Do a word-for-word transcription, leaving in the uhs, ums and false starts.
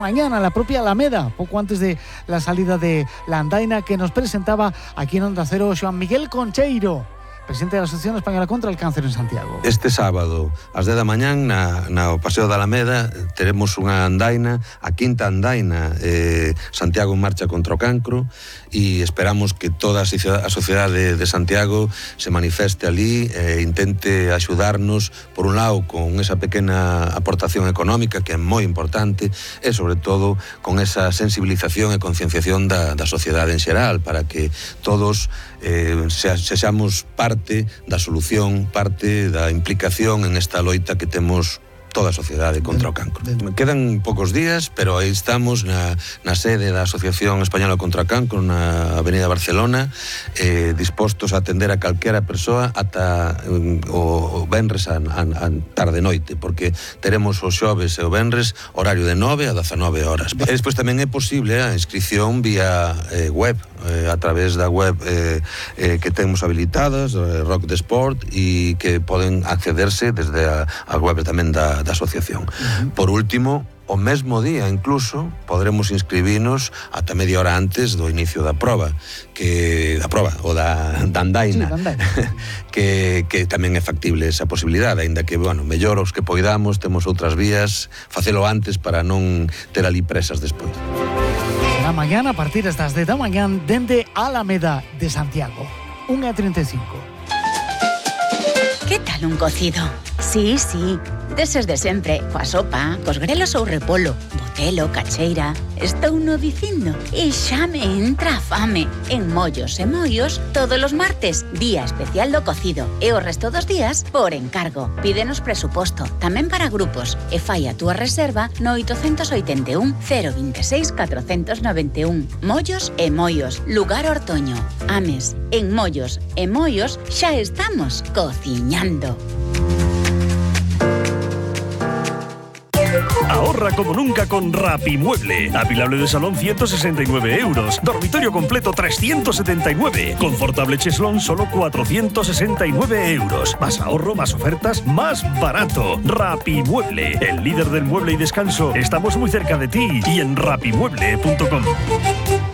Mañana la propia Alameda, poco antes de la salida de la andaina que nos presentaba aquí en Onda Cero Joan Miguel Concheiro, presidente da Asociación Española contra el Cáncer en Santiago. Este sábado, ás dez da mañán, na, na Paseo da Alameda, teremos unha andaina, a quinta andaina, eh, Santiago en marcha contra o cancro, e esperamos que toda a sociedade de Santiago se manifeste ali e eh, intente axudarnos, por un lado, con esa pequena aportación económica, que é moi importante, e, sobre todo, con esa sensibilización e concienciación da, da sociedade en xeral, para que todos eh, se, sexamos parte da solución, parte da implicación en esta loita que temos toda a sociedade contra o cancro. Quedan poucos días, pero aí estamos na, na sede da Asociación Española contra o Cancro na Avenida Barcelona, eh, dispostos a atender a calquera persoa ata um, o, o venres a, a, a tarde-noite, porque teremos os xoves e o venres horario de nove a dezanove horas. E despois tamén é posible a inscripción vía eh, web, eh, a través da web eh, eh, que temos habilitadas, eh, Rock de Sport, e que poden accederse desde a, a web tamén da da asociación. Uh-huh. Por último, o mesmo día incluso podremos inscribirnos ata media hora antes do inicio da proba, que da proba ou da, da andaina, sí, que, que tamén é factible esa posibilidade, aínda que, bueno, mellor os que poidamos, temos outras vías, facelo antes para non ter ali presas despois. Na mañana, a partir das dez da mañán, dende Alameda de Santiago, unha e trinta e cinco. Que tal un cocido? Sí, sí, deses de sempre, coa sopa, cos grelos ou repolo, botelo, cacheira. Estou no dicindo e xa me entra a fame. En Mollos e Moios, todos os martes, día especial do cocido. E o resto dos días, por encargo. Pídenos presuposto, tamén para grupos. E fai a túa reserva no oito oito un, cero dos seis, catro nove un. Mollos e Moios, lugar Ortoño. Ames, en Mollos e Moios xa estamos cociñando. Ahorra como nunca con Rapimueble. Apilable de salón ciento sesenta y nueve euros. Dormitorio completo trescientos setenta y nueve. Confortable cheslón solo cuatrocientos sesenta y nueve euros. Más ahorro, más ofertas, más barato. Rapimueble, el líder del mueble y descanso. Estamos muy cerca de ti y en rapimueble punto com.